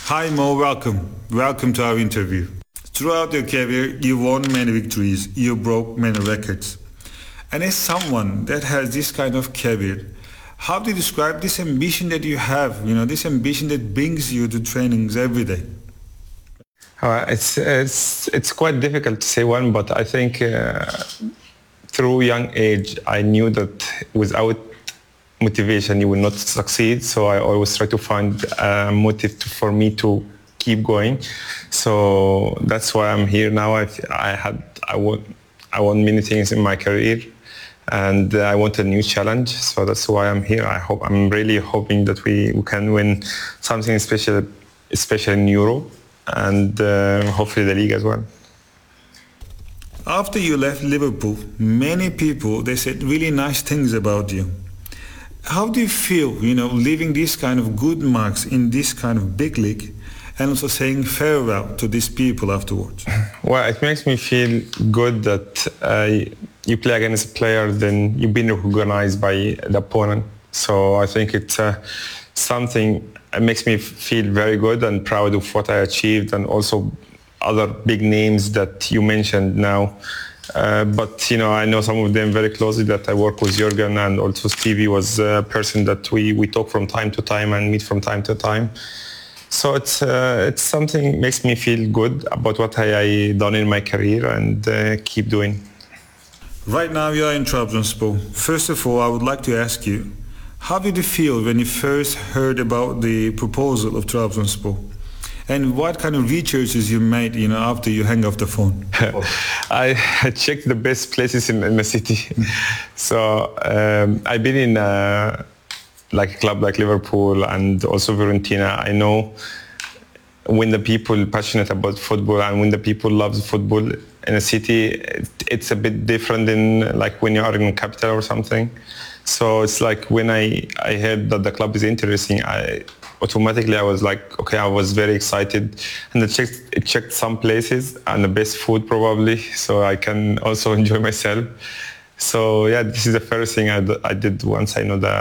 Hi Mo, welcome. Welcome to our interview. Throughout your career, you won many victories, you broke many records. And as someone that has this kind of career, how do you describe this ambition that you have, this ambition that brings you to trainings every day? It's quite difficult to say one, but I think through young age, I knew that without motivation, you will not succeed. So I always try to find a motive for me to keep going. So that's why I'm here now. I want many things in my career, and I want a new challenge. So that's why I'm here. I'm really hoping that we can win something special, especially in Europe, and hopefully the league as well. After you left Liverpool, many people, they said really nice things about you. How do you feel, leaving these kind of good marks in this kind of big league and also saying farewell to these people afterwards? Well, it makes me feel good that you play against a player, then you've been recognized by the opponent. So I think it's something that makes me feel very good and proud of what I achieved, and also other big names that you mentioned now. But I know some of them very closely, that I work with Jurgen, and also Stevie was a person that we talk from time to time and meet from time to time. So it's something makes me feel good about what I done in my career, and keep doing. Right now you are in Trabzonspor. First of all, I would like to ask you, how did you feel when you first heard about the proposal of Trabzonspor? And what kind of researches you made, after you hang off the phone? I checked the best places in the city. So I've been in a club like Liverpool and also Fiorentina. I know when the people passionate about football and when the people love football in a city, it's a bit different than when you are in a capital or something. So it's like when I heard that the club is interesting, automatically I was like, okay, I was very excited, and I checked some places and the best food probably, so I can also enjoy myself. So yeah, this is the first thing I did once I know that